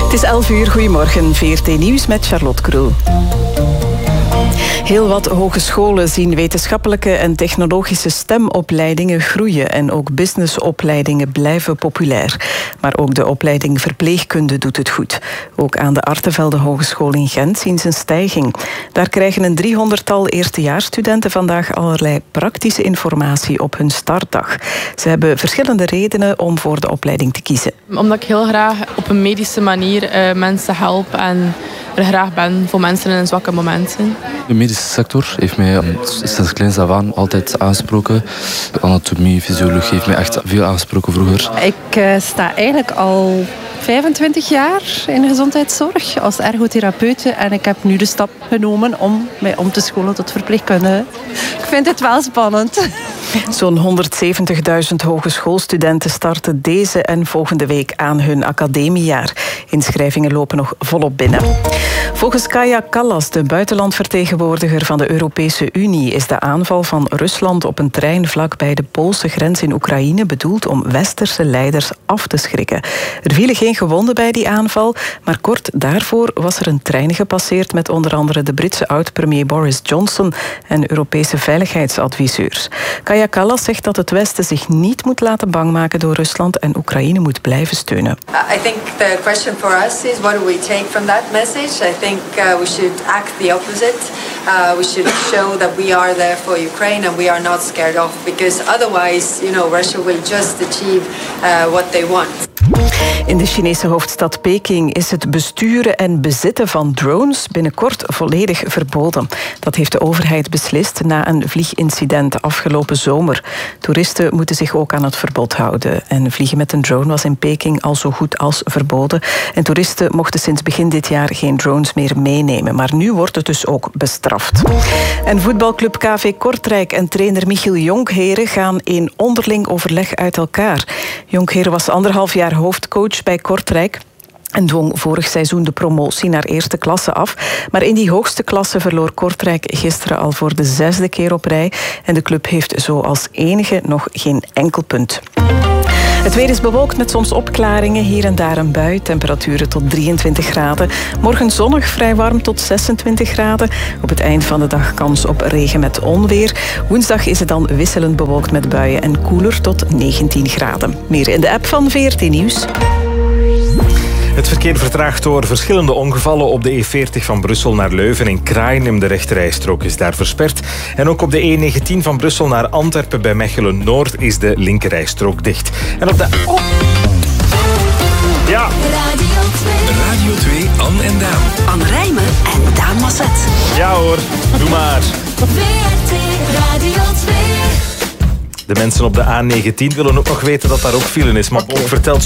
Het is 11 uur, goedemorgen. VRT Nieuws met Charlotte Krul. Heel wat hogescholen zien wetenschappelijke en technologische STEM-opleidingen groeien en ook businessopleidingen blijven populair. Maar ook de opleiding verpleegkunde doet het goed. Ook aan de Artevelde Hogeschool in Gent zien ze een stijging. Daar krijgen een 300-tal eerstejaarsstudenten vandaag allerlei praktische informatie op hun startdag. Ze hebben verschillende redenen om voor de opleiding te kiezen. Omdat ik heel graag op een medische manier mensen help en er graag ben voor mensen in zwakke momenten. De medische sector heeft mij sinds kleins af aan altijd aangesproken. Anatomie, fysiologie heeft mij echt veel aangesproken vroeger. Ik sta eigenlijk al 25 jaar in de gezondheidszorg als ergotherapeute en ik heb nu de stap genomen om mij om te scholen tot verpleegkundige. Ik vind het wel spannend. Zo'n 170.000 hogeschoolstudenten starten deze en volgende week aan hun academiejaar. Inschrijvingen lopen nog volop binnen. Volgens Kaja Kallas, de buitenlandvertegenwoordiger van de Europese Unie, is de aanval van Rusland op een trein vlak bij de Poolse grens in Oekraïne bedoeld om westerse leiders af te schrikken. Er vielen geen gewonden bij die aanval, maar kort daarvoor was er een trein gepasseerd met onder andere de Britse oud-premier Boris Johnson en Europese veiligheidsadviseurs. Kaja Kallas zegt dat het Westen zich niet moet laten bangmaken door Rusland en Oekraïne moet blijven steunen. I think the question for us is what do we take from that message? I think we should act the opposite. We should show that we are there for Ukraine and we are not scared off, because otherwise, Russia will just achieve what they want. In de Chinese hoofdstad Peking is het besturen en bezitten van drones binnenkort volledig verboden. Dat heeft de overheid beslist na een vliegincident afgelopen zomer. Toeristen moeten zich ook aan het verbod houden. En vliegen met een drone was in Peking al zo goed als verboden. En toeristen mochten sinds begin dit jaar geen drones meer meenemen. Maar nu wordt het dus ook bestraft. En voetbalclub KV Kortrijk en trainer Michiel Jonkheren gaan in onderling overleg uit elkaar. Jonkheren was 1,5 jaar hoofdcoach bij Kortrijk en dwong vorig seizoen de promotie naar eerste klasse af. Maar in die hoogste klasse verloor Kortrijk gisteren al voor de 6e keer op rij. En de club heeft zo als enige nog geen enkel punt. Het weer is bewolkt met soms opklaringen, hier en daar een bui. Temperaturen tot 23 graden. Morgen zonnig, vrij warm tot 26 graden. Op het eind van de dag kans op regen met onweer. Woensdag is het dan wisselend bewolkt met buien en koeler tot 19 graden. Meer in de app van VRT Nieuws. Het verkeer vertraagt door verschillende ongevallen op de E40 van Brussel naar Leuven. In Kraaienum, de rechterrijstrook is daar versperd. En ook op de E19 van Brussel naar Antwerpen bij Mechelen-Noord is de linkerrijstrook dicht. En op de... Oh. Ja. Radio 2, Anne en Daan. Anne Rijmen en Daan Masset. Ja hoor, doe maar. De mensen op de A19 willen ook nog weten dat daar ook file is. Maar ook vertelt